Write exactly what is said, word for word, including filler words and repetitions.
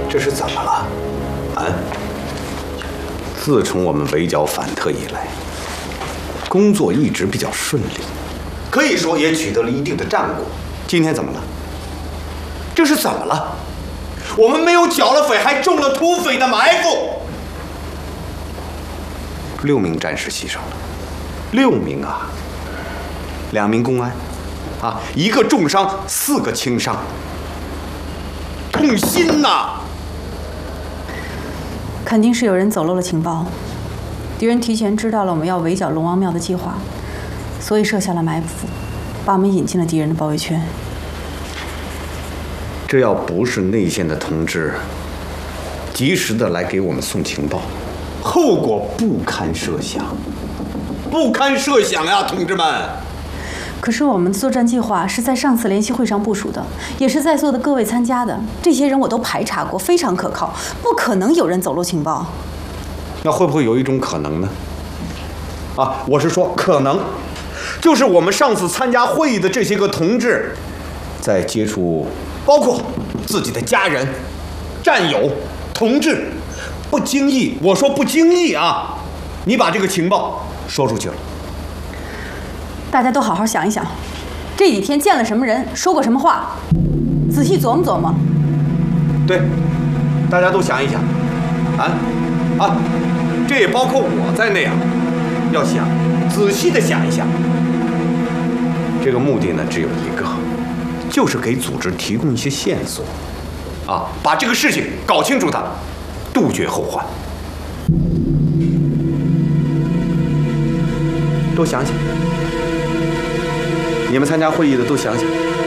这是怎么了？啊？自从我们围剿反特以来，工作一直比较顺利，可以说也取得了一定的战果。今天怎么了？这是怎么了？我们没有剿了匪，还中了土匪的埋伏。六名战士牺牲了，六名啊！两名公安，啊，一个重伤，四个轻伤，痛心呐！ 肯定是有人走漏了情报，敌人提前知道了我们要围剿龙王庙的计划，所以设下了埋伏，把我们引进了敌人的包围圈。 这要不是内线的同志及时的来给我们送情报，后果不堪设想，不堪设想呀，同志们！ 可是我们的作战计划是在上次联席会上部署的，也是在座的各位参加的，这些人我都排查过，非常可靠，不可能有人走漏情报。 那会不会有一种可能呢？啊，我是说可能，就是我们上次参加会议的这些个同志，在接触包括自己的家人、战友、同志，不经意，我说不经意啊，你把这个情报说出去了。 大家都好好想一想，这几天见了什么人，说过什么话，仔细琢磨琢磨。 对，大家都想一想，啊啊，这也包括我在内啊，要想仔细的想一想。这个目的呢，只有一个，就是给组织提供一些线索，啊，把这个事情搞清楚它，杜绝后患。多想想。你们参加会议的都想想，